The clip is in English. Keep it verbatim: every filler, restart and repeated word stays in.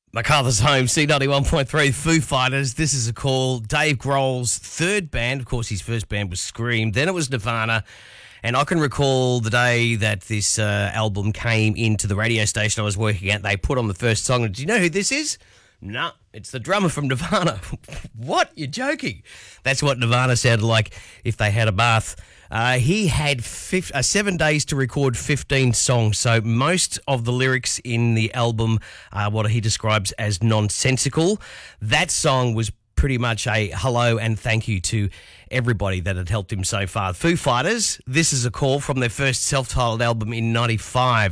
MacArthur's Home, C ninety-one point three, Foo Fighters. This is a call. Dave Grohl's third band. Of course, his first band was Scream. Then it was Nirvana. And I can recall the day that this uh, album came into the radio station I was working at. They put on the first song. Do you know who this is? No, it's the drummer from Nirvana. What? You're joking? That's what Nirvana sounded like if they had a bath. Uh, he had fif- uh, seven days to record fifteen songs, so most of the lyrics in the album are what he describes as nonsensical. That song was pretty much a hello and thank you to everybody that had helped him so far. Foo Fighters, this is a call from their first self-titled album in ninety-five.